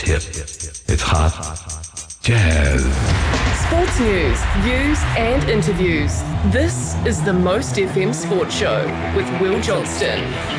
hip. It's hot. Jazz. Sports news, views and interviews. This is the Most FM Sports Show with Will Johnston.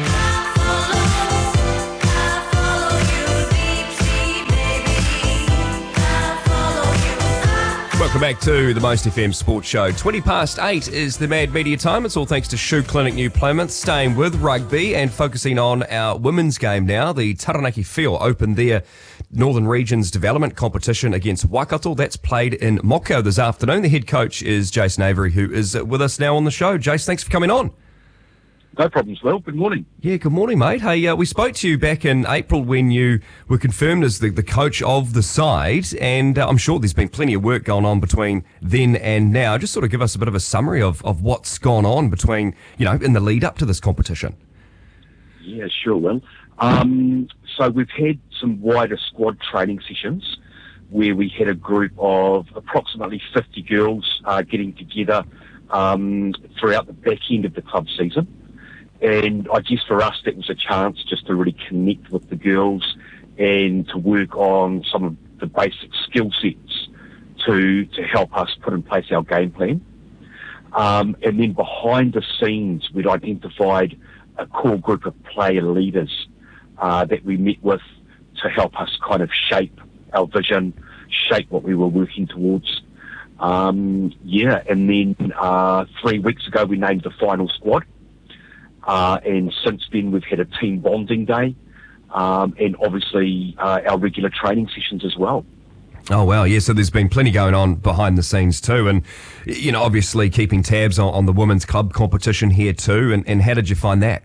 Welcome back to the Most FM Sports Show. 8:20 is the Mad Media time. It's all thanks to Shoe Clinic New Plymouth. Staying with rugby and focusing on our women's game now. The Taranaki Whio opened their Northern Regions Development Competition against Waikato. That's played in Mokau this afternoon. The head coach is Jason Avery, who is with us now on the show. Jace, thanks for coming on. No problems, Will. Good morning. Yeah, good morning, mate. Hey, we spoke to you back in April when you were confirmed as the coach of the side, and I'm sure there's been plenty of work going on between then and now. Just sort of give us a bit of a summary of what's gone on between, in the lead up to this competition. Yeah, sure, Will. So we've had some wider squad training sessions where we had a group of approximately 50 girls getting together throughout the back end of the club season. And I guess for us, that was a chance just to really connect with the girls and to work on some of the basic skill sets to help us put in place our game plan. And then behind the scenes, we'd identified a core group of player leaders that we met with to help us kind of shape our vision, shape what we were working towards. And then 3 weeks ago, we named the final squad. And since then, we've had a team bonding day, and obviously our regular training sessions as well. Oh, wow. Yeah, so there's been plenty going on behind the scenes too. And, obviously keeping tabs on the women's club competition here too. And how did you find that?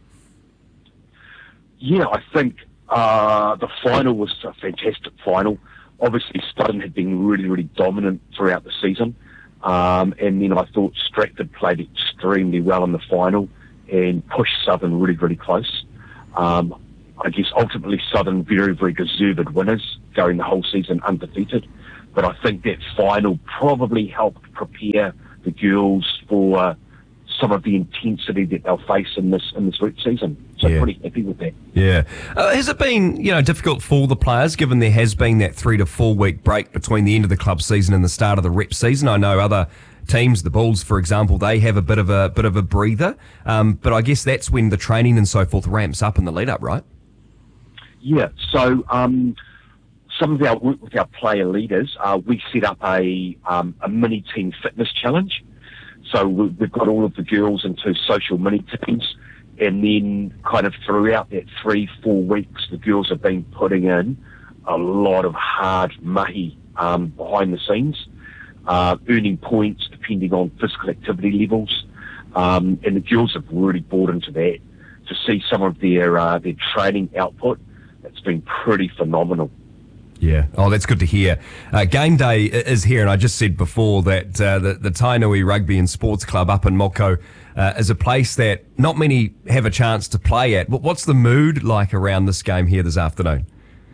Yeah, I think the final was a fantastic final. Obviously, Southern had been really, really dominant throughout the season. And then I thought Stratford played extremely well in the final and pushed Southern really, really close. I guess ultimately Southern very, very deserved winners going the whole season undefeated. But I think that final probably helped prepare the girls for some of the intensity that they'll face in this rep season. So pretty happy with that. Yeah. Has it been, difficult for the players, given there has been that 3 to 4 week break between the end of the club season and the start of the rep season? I know other teams, the Bulls, for example, they have a bit of a breather, but I guess that's when the training and so forth ramps up in the lead up, right? Yeah. So some of our work with our player leaders, we set up a mini team fitness challenge. So we've got all of the girls into social mini teams, and then kind of throughout that 3-4 weeks, the girls have been putting in a lot of hard mahi behind the scenes. Earning points depending on physical activity levels, and the girls have really bought into that. To see some of their training output, it's been pretty phenomenal. Yeah, that's good to hear. Game day is here, and I just said before that the Tainui Rugby and Sports Club up in Mokau is a place that not many have a chance to play at. What's the mood like around this game here this afternoon?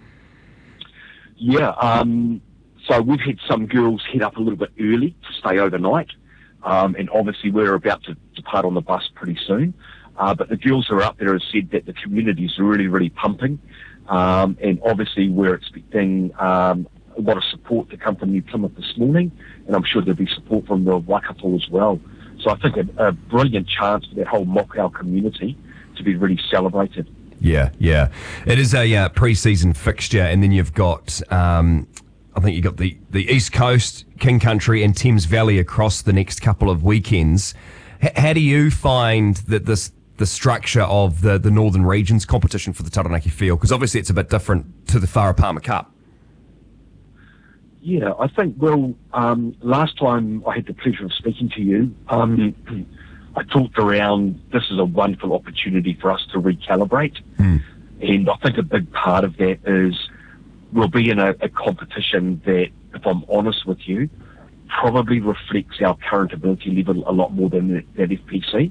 Yeah, so we've had some girls head up a little bit early to stay overnight, and obviously we're about to depart on the bus pretty soon. But the girls who are up there have said that the community is really, really pumping, and obviously we're expecting a lot of support to come from New Plymouth this morning, and I'm sure there'll be support from the Waikato as well. So I think a brilliant chance for that whole Mokau community to be really celebrated. Yeah. It is a pre-season fixture, and then you've got I think you've got the East Coast, King Country and Thames Valley across the next couple of weekends. How do you find that the structure of the Northern Regions competition for the Taranaki Whio? Because obviously it's a bit different to the Wharapama Cup. Yeah, I think, well, last time I had the pleasure of speaking to you, I talked around this is a wonderful opportunity for us to recalibrate. And I think a big part of that is we'll be in a competition that, if I'm honest with you, probably reflects our current ability level a lot more than that FPC.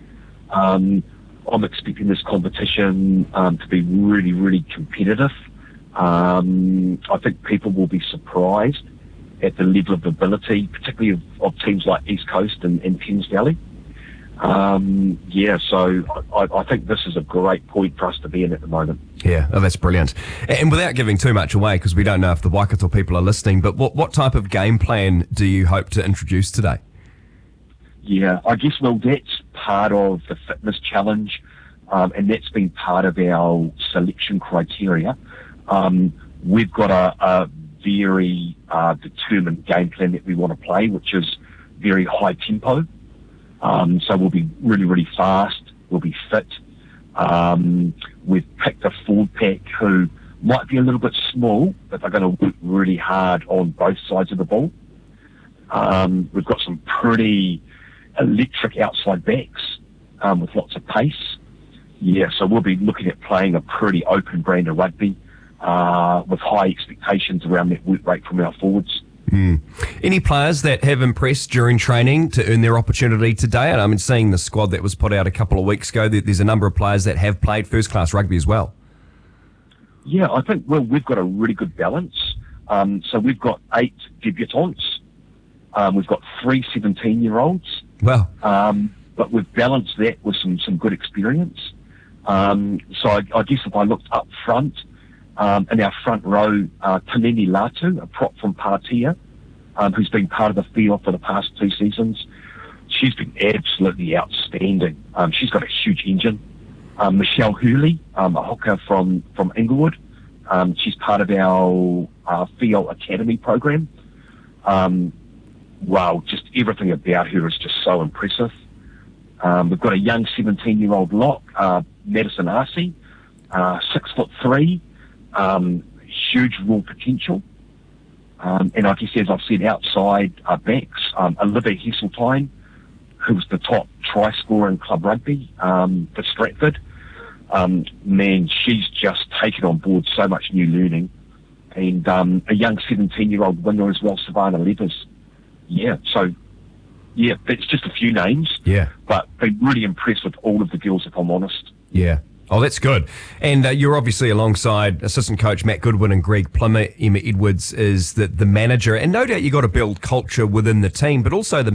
I'm expecting this competition to be really, really competitive. I think people will be surprised at the level of ability, particularly of teams like East Coast and Thames Valley. So I think this is a great point for us to be in at the moment. Yeah, oh, that's brilliant. And without giving too much away, because we don't know if the Waikato people are listening, but what type of game plan do you hope to introduce today? Yeah, I guess, well, that's part of the fitness challenge, and that's been part of our selection criteria. We've got a very determined game plan that we want to play, which is very high tempo. So we'll be really, really fast. We'll be fit. We've picked a forward pack who might be a little bit small, but they're going to work really hard on both sides of the ball. We've got some pretty electric outside backs with lots of pace. Yeah, so we'll be looking at playing a pretty open brand of rugby with high expectations around that work rate from our forwards. Any players that have impressed during training to earn their opportunity today? And I mean, seeing the squad that was put out a couple of weeks ago, there's a number of players that have played first-class rugby as well. Yeah, I think, well, we've got a really good balance. So we've got 8 debutants. We've got 3 17-year-olds. Well, but we've balanced that with some good experience. So I guess if I looked up front, in our front row, Taneni Latu, a prop from Patia, who's been part of the field for the past 2 seasons. She's been absolutely outstanding. She's got a huge engine. Michelle Hurley, a hooker from Inglewood. She's part of our FIO Academy program. Wow, just everything about her is just so impressive. We've got a young 17-year-old lock, Madison Arcee, 6'3", huge raw potential. And I guess, as I've said, outside backs, Olivia Heseltine, who was the top try scorer in club rugby for Stratford. Man, she's just taken on board so much new learning. And a young 17-year-old winger as well, Savannah Levers. Yeah, so, yeah, that's just a few names. Yeah. But been really impressed with all of the girls, if I'm honest. Yeah. Oh, that's good. And you're obviously alongside assistant coach Matt Goodwin and Greg Plummer. Emma Edwards is the manager. And no doubt you've got to build culture within the team, but also the